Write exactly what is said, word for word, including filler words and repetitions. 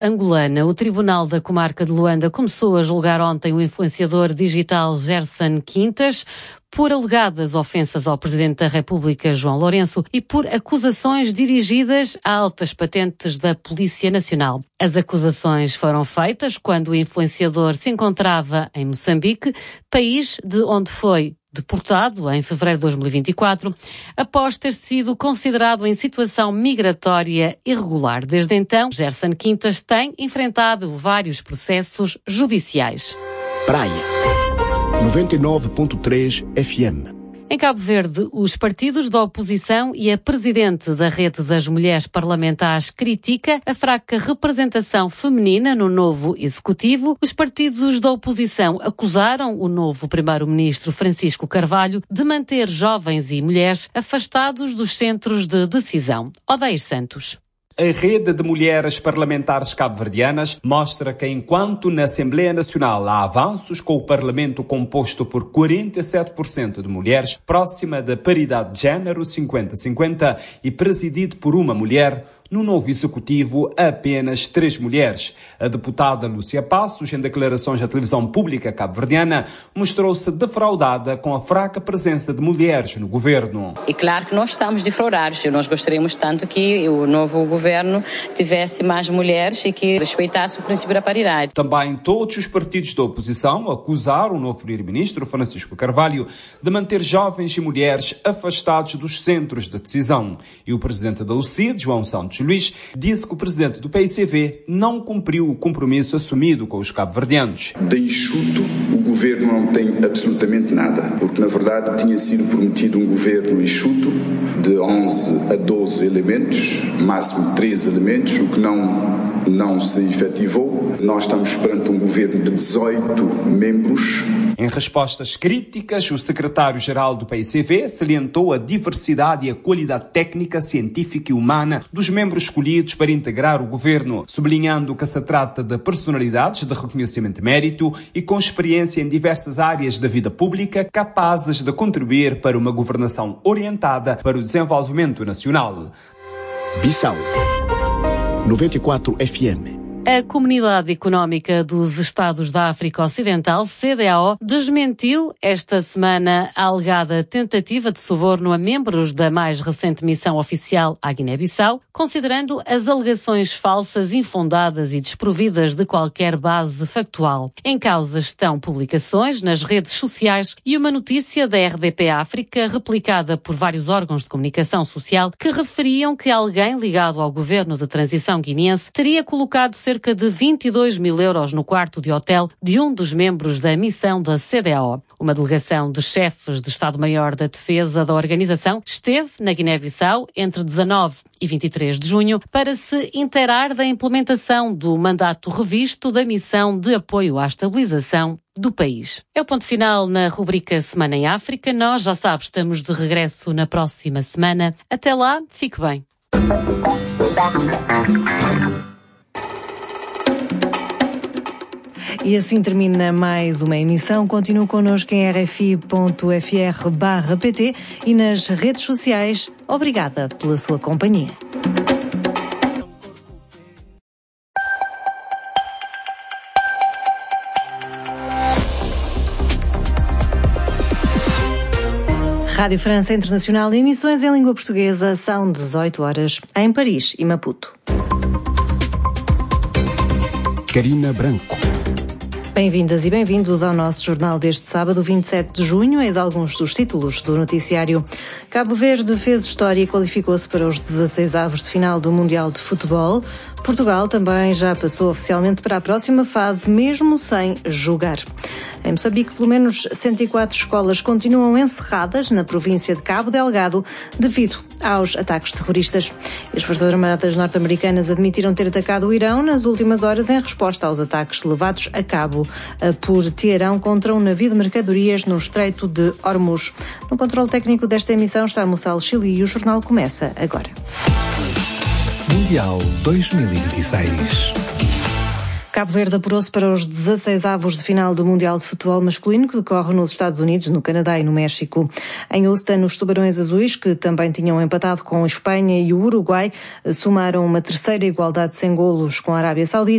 angolana. O Tribunal da Comarca de Luanda começou a julgar ontem o influenciador digital Gerson Quintas por alegadas ofensas ao Presidente da República, João Lourenço, e por acusações dirigidas a altas patentes da Polícia Nacional. As acusações foram feitas quando o influenciador se encontrava em Moçambique, país de onde foi deportado em fevereiro de dois mil e vinte e quatro, após ter sido considerado em situação migratória irregular. Desde então, Gerson Quintas tem enfrentado vários processos judiciais. Praia noventa e nove ponto três F M. Em Cabo Verde, os partidos da oposição e a presidente da Rede das Mulheres Parlamentares critica a fraca representação feminina no novo executivo. Os partidos da oposição acusaram o novo primeiro-ministro Francisco Carvalho de manter jovens e mulheres afastados dos centros de decisão. Odair Santos. A Rede de Mulheres Parlamentares Cabo-Verdianas mostra que, enquanto na Assembleia Nacional há avanços com o Parlamento composto por quarenta e sete por cento de mulheres, próxima da paridade de género cinquenta a cinquenta e presidido por uma mulher, no novo executivo, apenas três mulheres. A deputada Lúcia Passos, em declarações à televisão pública cabo-verdiana, mostrou-se defraudada com a fraca presença de mulheres no governo. E claro que nós estamos defraudados. Nós gostaríamos tanto que o novo governo tivesse mais mulheres e que respeitasse o princípio da paridade. Também todos os partidos da oposição acusaram o novo primeiro-ministro Francisco Carvalho de manter jovens e mulheres afastados dos centros de decisão. E o presidente da Lucide, João Santos Luís, disse que o presidente do P I C V não cumpriu o compromisso assumido com os cabo-verdianos. De enxuto, o governo não tem absolutamente nada, porque na verdade tinha sido prometido um governo enxuto de onze a doze elementos, máximo treze elementos, o que não, não se efetivou. Nós estamos perante um governo de dezoito membros. Em respostas críticas, o secretário-geral do P I C V salientou a diversidade e a qualidade técnica, científica e humana dos membros escolhidos para integrar o governo, sublinhando que se trata de personalidades de reconhecimento de mérito e com experiência em diversas áreas da vida pública, capazes de contribuir para uma governação orientada para o desenvolvimento nacional. Bissau noventa e quatro F M. A Comunidade Económica dos Estados da África Ocidental, C D A O, desmentiu esta semana a alegada tentativa de suborno a membros da mais recente missão oficial à Guiné-Bissau, considerando as alegações falsas, infundadas e desprovidas de qualquer base factual. Em causa estão publicações nas redes sociais e uma notícia da R D P África, replicada por vários órgãos de comunicação social, que referiam que alguém ligado ao governo de transição guineense teria colocado cerca de vinte e dois mil euros no quarto de hotel de um dos membros da missão da C D A O. Uma delegação de chefes de Estado-Maior da Defesa da organização esteve na Guiné-Bissau entre dezanove e vinte e três de junho para se inteirar da implementação do mandato revisto da missão de apoio à estabilização do país. É o ponto final na rubrica Semana em África. Nós, já sabes, estamos de regresso na próxima semana. Até lá, fique bem. E assim termina mais uma emissão. Continue connosco em r f i ponto f r barra p t e nas redes sociais. Obrigada pela sua companhia. Rádio França Internacional, emissões em língua portuguesa, são dezoito horas em Paris e Maputo. Karina Branco. Bem-vindas e bem-vindos ao nosso jornal deste sábado, vinte e sete de junho. Eis alguns dos títulos do noticiário. Cabo Verde fez história e qualificou-se para os dezasseis avos de final do Mundial de Futebol. Portugal também já passou oficialmente para a próxima fase, mesmo sem jogar. Em Moçambique, pelo menos cento e quatro escolas continuam encerradas na província de Cabo Delgado devido aos ataques terroristas. As Forças Armadas norte-americanas admitiram ter atacado o Irão nas últimas horas em resposta aos ataques levados a cabo por Teherão contra um navio de mercadorias no Estreito de Hormuz. No controle técnico desta emissão está Moçal Chili e o jornal começa agora. Mundial dois mil e vinte e seis. Cabo Verde apurou-se para os dezasseis avos de final do Mundial de Futebol Masculino, que decorre nos Estados Unidos, no Canadá e no México. Em Houston, os Tubarões Azuis, que também tinham empatado com a Espanha e o Uruguai, somaram uma terceira igualdade sem golos com a Arábia Saudita.